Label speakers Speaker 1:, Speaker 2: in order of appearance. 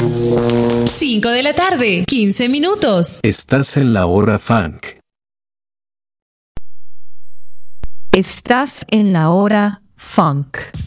Speaker 1: 5 de la tarde, 15 minutos.
Speaker 2: Estás en la hora funk.
Speaker 3: Estás en la hora funk.